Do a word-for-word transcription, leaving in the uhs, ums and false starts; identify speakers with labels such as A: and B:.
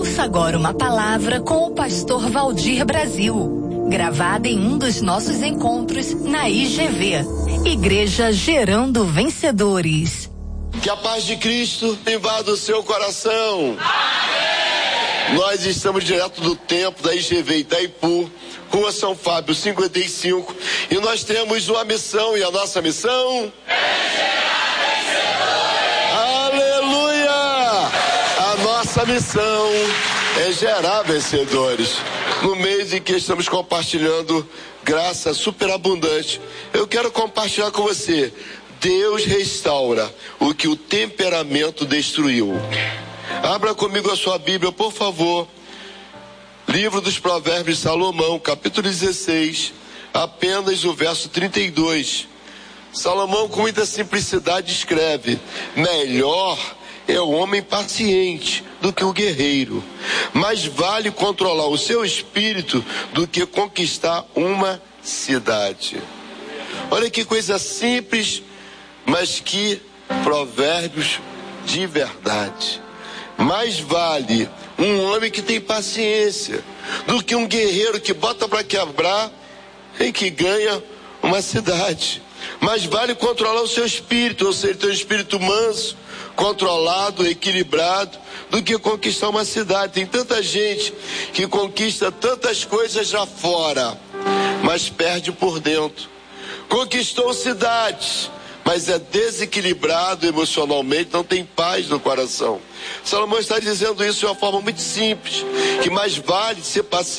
A: Ouça agora uma palavra com o pastor Valdir Brasil, gravada em um dos nossos encontros na I G V, Igreja Gerando Vencedores.
B: Que a paz de Cristo invada o seu coração. Amém. Nós estamos direto do templo da I G V Itaipu, Rua São Fábio cinquenta e cinco, e nós temos uma missão, e a nossa missão Nossa missão é gerar vencedores. No mês em que estamos compartilhando graça superabundante, eu quero compartilhar com você: Deus restaura o que o temperamento destruiu. Abra comigo a sua Bíblia, por favor. Livro dos Provérbios de Salomão, capítulo dezesseis, apenas o verso trinta e dois. Salomão, com muita simplicidade, escreve: melhor é o homem paciente do que o guerreiro. Mais vale controlar o seu espírito do que conquistar uma cidade. Olha que coisa simples, mas que provérbios de verdade. Mais vale um homem que tem paciência do que um guerreiro que bota para quebrar e que ganha uma cidade. Mais vale controlar o seu espírito, ou seja, ter um espírito manso, controlado, equilibrado, do que conquistar uma cidade. Tem tanta gente que conquista tantas coisas lá fora, mas perde por dentro. Conquistou cidades, mas é desequilibrado emocionalmente, não tem paz no coração. Salomão está dizendo isso de uma forma muito simples, que mais vale ser paciente